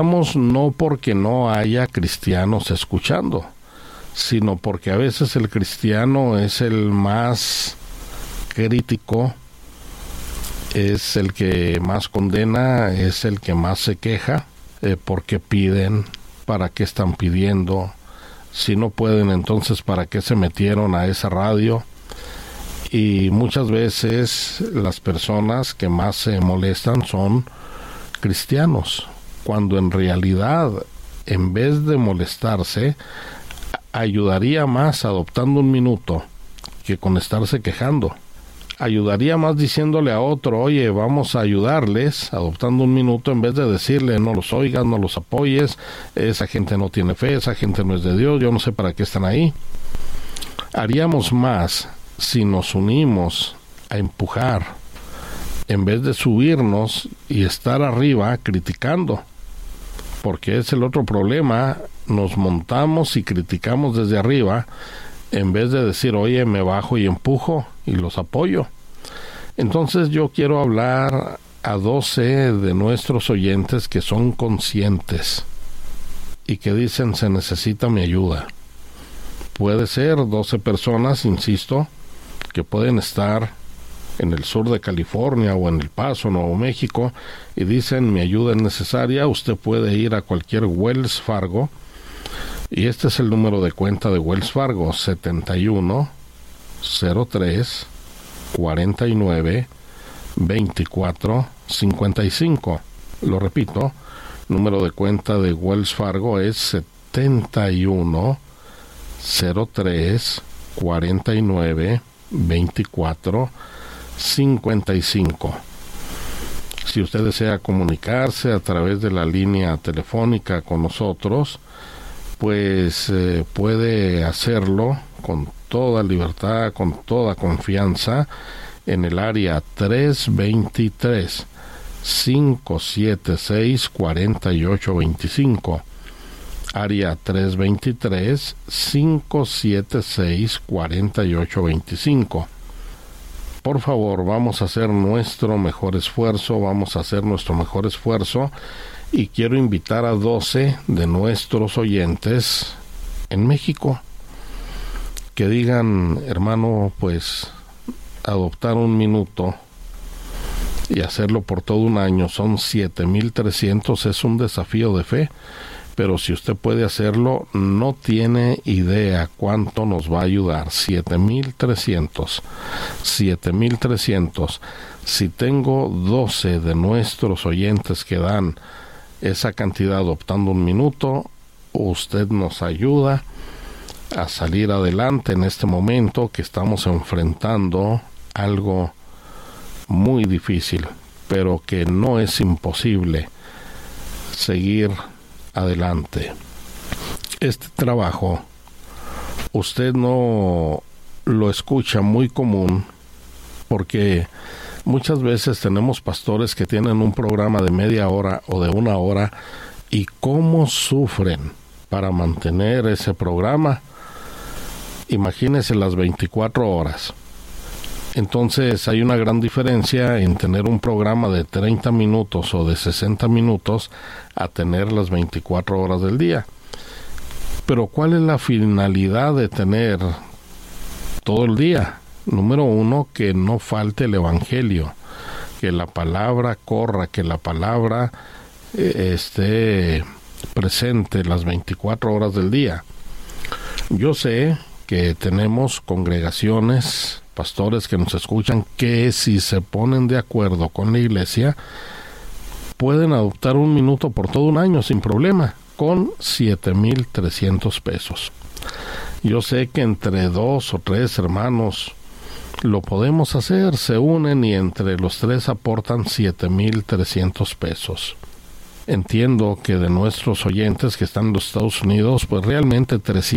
No porque no haya cristianos escuchando, sino porque a veces el cristiano es el más crítico, es el que más condena, es el que más se queja, porque piden, ¿para qué están pidiendo? Si no pueden, entonces ¿para qué se metieron a esa radio? Y muchas veces las personas que más se molestan son cristianos, cuando en realidad, en vez de molestarse, ayudaría más adoptando un minuto que con estarse quejando. Ayudaría más diciéndole a otro, oye, vamos a ayudarles, adoptando un minuto, en vez de decirle, no los oigas, no los apoyes, esa gente no tiene fe, esa gente no es de Dios, yo no sé para qué están ahí. Haríamos más si nos unimos a empujar, en vez de subirnos y estar arriba criticando, porque es el otro problema, nos montamos y criticamos desde arriba, en vez de decir, oye, me bajo y empujo y los apoyo. Entonces yo quiero hablar a 12 de nuestros oyentes que son conscientes y que dicen, se necesita mi ayuda. Puede ser 12 personas, insisto, que pueden estar en el sur de California o en El Paso, Nuevo México, y dicen, mi ayuda es necesaria. Usted puede ir a cualquier Wells Fargo, y este es el número de cuenta de Wells Fargo, 71 03 49 24 55. Lo repito, número de cuenta de Wells Fargo es 71 03 49 24 55. Si usted desea comunicarse a través de la línea telefónica con nosotros, pues puede hacerlo con toda libertad, con toda confianza, en el área 323-576-4825. Área 323-576-4825. Por favor, vamos a hacer nuestro mejor esfuerzo, y quiero invitar a 12 de nuestros oyentes en México que digan, hermano, pues adoptar un minuto y hacerlo por todo un año son 7,300, es un desafío de fe, pero si usted puede hacerlo, no tiene idea cuánto nos va a ayudar. 7,300. Si tengo 12 de nuestros oyentes que dan esa cantidad adoptando un minuto, usted nos ayuda a salir adelante en este momento que estamos enfrentando algo muy difícil, pero que no es imposible seguir adelante. Este trabajo usted no lo escucha muy común, porque muchas veces tenemos pastores que tienen un programa de media hora o de 1 hora, y cómo sufren para mantener ese programa. Imagínese las 24 horas. Entonces hay una gran diferencia en tener un programa de 30 minutos o de 60 minutos a tener las 24 horas del día. Pero ¿cuál es la finalidad de tener todo el día? Número 1, que no falte el evangelio, que la palabra corra, que la palabra esté presente las 24 horas del día. Yo sé que tenemos congregaciones, pastores que nos escuchan, que si se ponen de acuerdo con la iglesia, pueden adoptar un minuto por todo un año sin problema, con 7,300 pesos. Yo sé que entre 2 o 3 hermanos lo podemos hacer, se unen y entre los 3 aportan 7,300 pesos. Entiendo que de nuestros oyentes que están en los Estados Unidos, pues realmente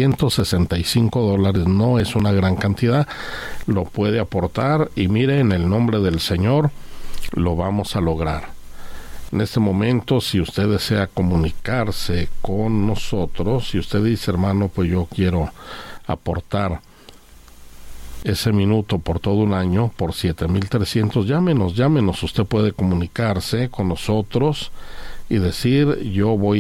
$365 no es una gran cantidad, lo puede aportar, y mire, en el nombre del Señor lo vamos a lograr. En este momento, si usted desea comunicarse con nosotros, si usted dice, hermano, pues yo quiero aportar ese minuto por todo un año, por 7,300, llámenos, usted puede comunicarse con nosotros y decir, yo voy